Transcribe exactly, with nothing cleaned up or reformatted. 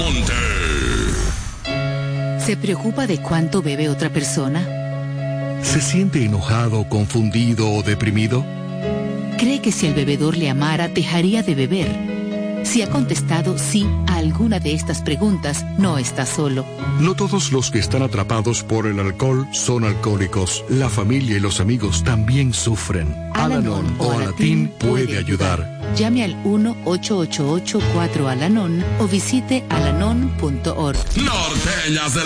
Monte. ¿Se preocupa de cuánto bebe otra persona? ¿Se siente enojado, confundido o deprimido? ¿Cree que si el bebedor le amara, dejaría de beber? Si ha contestado sí a alguna de estas preguntas, no está solo. No todos los que están atrapados por el alcohol son alcohólicos. La familia y los amigos también sufren. Al-Anon o Alatín puede ayudar. Llame al uno ocho ocho ocho cuatro Al-Anon o visite alanon punto org. Norteñas de